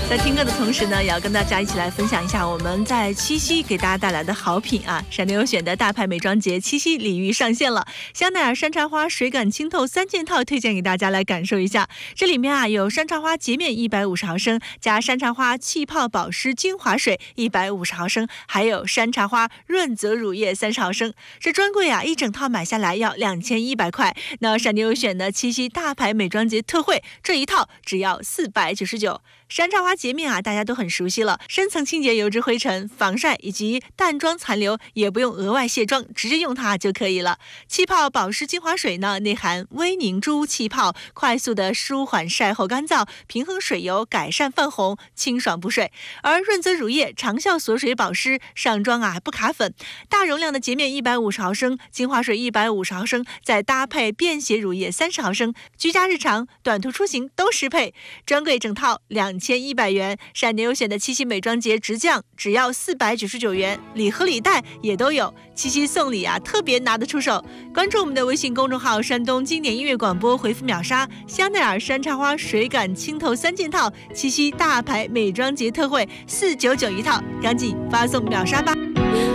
在听歌的同时呢，也要跟大家一起来分享一下我们在七夕给大家带来的好品啊！闪电优选的大牌美妆节七夕礼遇上线了，香奈儿山茶花水感清透3件套推荐给大家来感受一下。这里面啊有山茶花洁面150毫升，加山茶花气泡保湿精华水150毫升，还有山茶花润泽乳液30毫升。这专柜啊一整套买下来要2100块。那闪电优选的七夕大牌美妆节特惠，这一套只要499。山茶花洁面啊，大家都很熟悉了，深层清洁油脂灰尘、防晒以及淡妆残留，也不用额外卸妆，直接用它就可以了。气泡保湿精华水呢，内含微凝珠气泡，快速的舒缓晒后干燥，平衡水油，改善泛红，清爽补水。而润泽乳液长效锁水保湿，上妆啊不卡粉。大容量的洁面150毫升，精华水150毫升，再搭配便携乳液30毫升，居家日常、短途出行都适配。专柜整套2100元，闪电优选的七夕美妆节直降，只要499元，礼盒礼袋也都有。七夕送礼啊，特别拿得出手。关注我们的微信公众号山东经典音乐广播，回复秒杀香奈儿山茶花水感清透3件套，七夕大牌美妆节特惠499一套，赶紧发送秒杀吧。